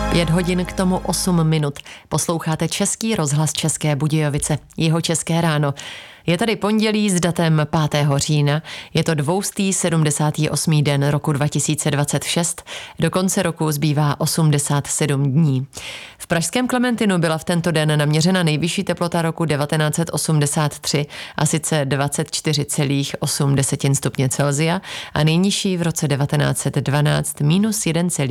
5 hodin k tomu 8 minut. Posloucháte Český rozhlas České Budějovice, Jihočeské ráno. Je tady pondělí s datem 5. října, je to 278. den roku 2026, do konce roku zbývá 87 dní. V pražském Klementinu byla v tento den naměřena nejvyšší teplota roku 1983, a sice 24,8 stupně Celsia, a nejnižší v roce 1912 minus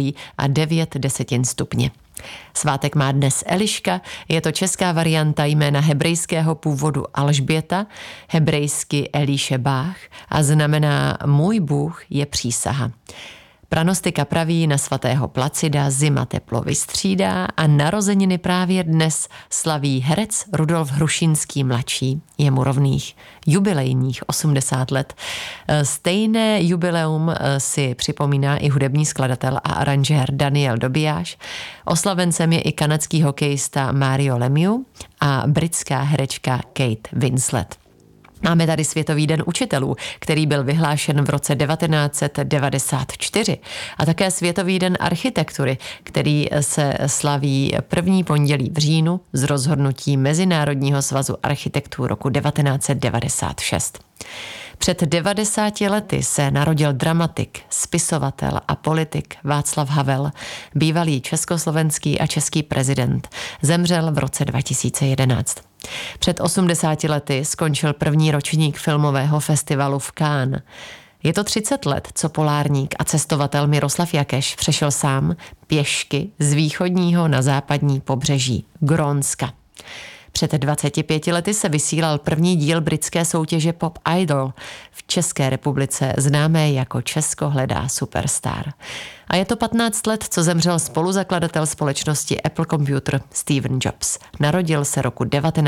1,9 stupně. Svátek má dnes Eliška, je to česká varianta jména hebrejského původu Alžběta, hebrejsky Elíše Bách, a znamená můj Bůh je přísaha. Pranostika praví, na svatého Placida zima teplo vystřídá a narozeniny právě dnes slaví herec Rudolf Hrušínský mladší, jemu rovných jubilejních 80 let. Stejné jubileum si připomíná i hudební skladatel a aranžér Daniel Dobijáš. Oslavencem je i kanadský hokejista Mario Lemieux a britská herečka Kate Winslet. Máme tady Světový den učitelů, který byl vyhlášen v roce 1994, a také Světový den architektury, který se slaví první pondělí v říjnu z rozhodnutí Mezinárodního svazu architektů roku 1996. Před 90 lety se narodil dramatik, spisovatel a politik Václav Havel, bývalý československý a český prezident. Zemřel v roce 2011. Před 80 lety skončil první ročník filmového festivalu v Cannes. Je to 30 let, co polárník a cestovatel Miroslav Jakeš přešel sám pěšky z východního na západní pobřeží Grónska. Před 25 lety se vysílal první díl britské soutěže Pop Idol v České republice, známé jako Česko hledá superstar. A je to 15 let, co zemřel spoluzakladatel společnosti Apple Computer Steve Jobs. Narodil se roku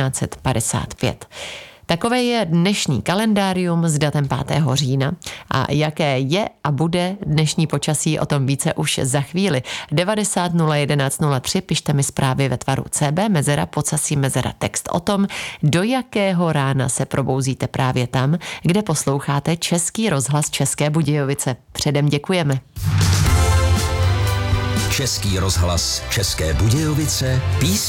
1955. Takové je dnešní kalendárium s datem 5. října. A jaké je a bude dnešní počasí, o tom více už za chvíli. 90 011 03, pište mi zprávy ve tvaru CB, mezera, podsasí mezera, text o tom, do jakého rána se probouzíte právě tam, kde posloucháte Český rozhlas České Budějovice. Předem děkujeme. Český rozhlas České Budějovice, písně